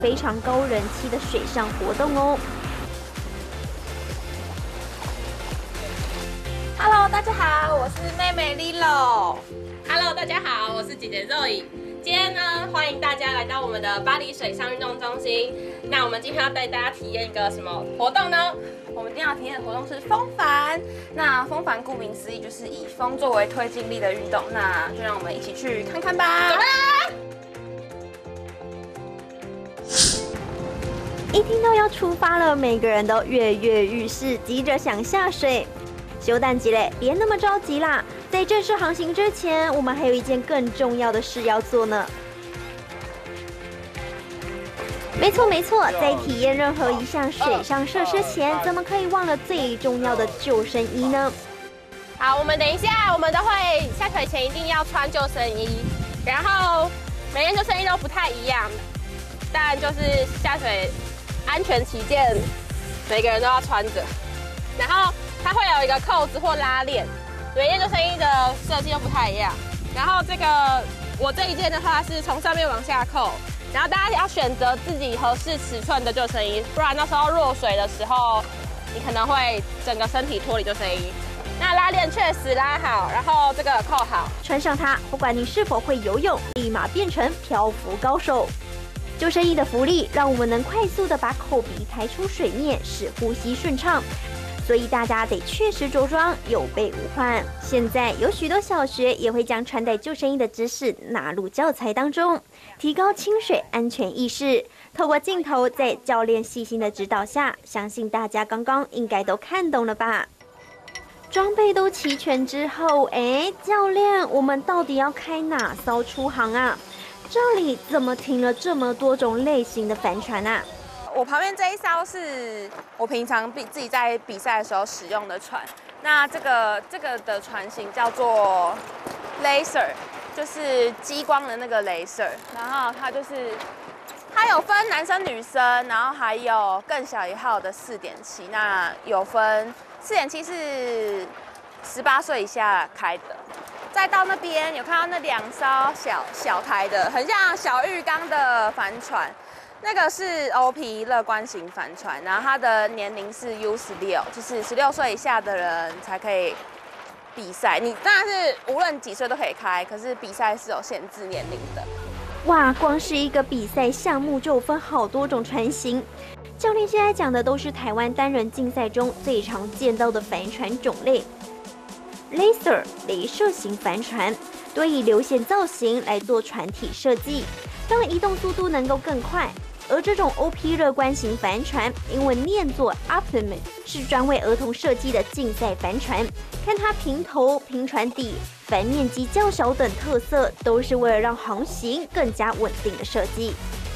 非常高人气的水上活动哦。 Hello， 大家好，我是妹妹 Lilo。 Hello， 大家好，我是姐姐 Zoe。今天呢，欢迎大家来到我们的巴黎水上运动中心。那我们今天要带大家体验一个什么活动呢？ 我们今天要体验的活动是风帆。那风帆顾名思义就是以风作为推进力的运动。那就让我们一起去看看吧。走吧！ 一听到要出发了，每个人都跃跃欲试，急着想下水。休蛋鸡嘞，别那么着急啦！在正式航行之前，我们还有一件更重要的事要做呢。没错，在体验任何一项水上设施前，怎么可以忘了最重要的救生衣呢？ 好，我们等一下，我们都会下水前一定要穿救生衣，然后每件救生衣都不太一样，但就是下水安全起见，每个人都要穿着，然后它会有一个扣子或拉链，每件救生衣的设计都不太一样。然后我这一件的话是从上面往下扣，然后大家要选择自己合适尺寸的救生衣，不然到时候落水的时候，你可能会整个身体脱离救生衣。那拉链确实拉好，然后这个扣好， 穿上它，不管你是否会游泳，立马变成漂浮高手。救生衣的浮力让我们能快速的把口鼻抬出水面，使呼吸顺畅。所以大家得确实着装，有备无患。现在有许多小学也会将穿戴救生衣的知识纳入教材当中，提高亲水安全意识。透过镜头，在教练细心的指导下，相信大家刚刚应该都看懂了吧？装备都齐全之后，教练，我们到底要开哪艘出航啊？这里怎么停了这么多种类型的帆船啊？ 我旁边这一艘是我平常自己在比赛的时候使用的船。那这个的船型叫做 Laser， 就是激光的那个 Laser。然后它有分男生女生，然后还有更小一号的4.7。那有分4.7是18岁以下开的。再到那边有看到那2艘小台的，很像小浴缸的帆船。那个是 OP 乐观型帆船，然后它的年龄是 U16， 就是16岁以下的人才可以比赛。你当然是无论几岁都可以开，可是比赛是有限制年龄的。 哇，光是一个比赛项目就分好多种船型。教练现在讲的都是台湾单人竞赛中最常见到的帆船种类。Laser 雷射型帆船多以流线造型来做船体设计，让移动速度能够更快。而这种 OP 乐观型帆船，英文念作 Optimum， 是专为儿童设计的竞赛帆船。看它平头、平船底、帆面积较小等特色，都是为了让航行更加稳定的设计。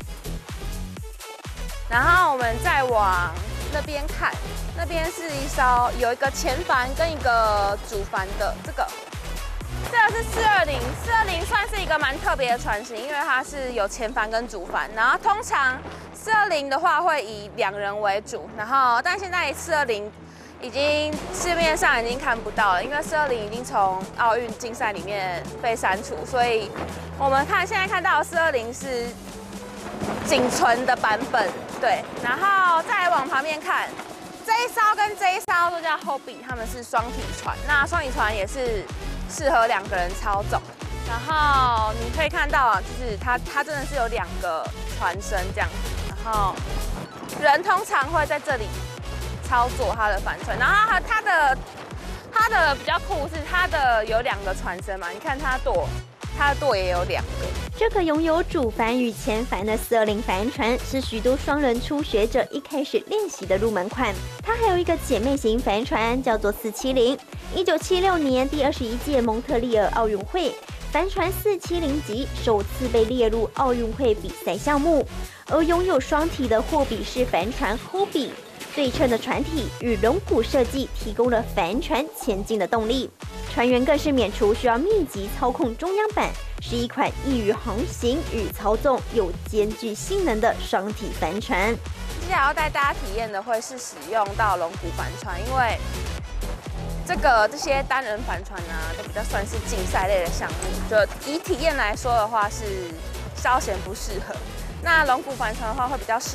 然后我们再往那边看，那边是一艘有一个前帆跟一个主帆的这个是420，420算是一个蛮特别的船型，因为它是有前帆跟主帆。然后通常420的话会以2人为主，但现在420已经市面上已经看不到了，因为420已经从奥运竞赛里面被删除，所以我们现在看到的420是仅存的版本。对，然后再来往旁边看，这一艘跟这一艘都叫 Hobby， 他们是双体船。那双体船也是适合2个人操纵。然后你可以看到啊，就是它真的是有2个船身这样子，然后人通常会在这里操作它的帆船。然后它的比较酷是它的有2个船身嘛，你看它的舵也有2个。 这个拥有主帆与前帆的420帆船是许多双人初学者一开始练习的入门款。它还有一个姐妹型帆船，叫做470。1976年第21届蒙特利尔奥运会，帆船470级首次被列入奥运会比赛项目。而拥有双体的货比式帆船 Hobby， 对称的船体与龙骨设计提供了帆船前进的动力。船员更是免除需要密集操控中央板，是一款易于航行与操纵又兼具性能的双体帆船。 接下来要带大家体验的会是使用到龙骨帆船，因为这些单人帆船呢，都比较算是竞赛类的项目，就以体验来说的话是稍显不适合。 那龙骨帆船的话会比较适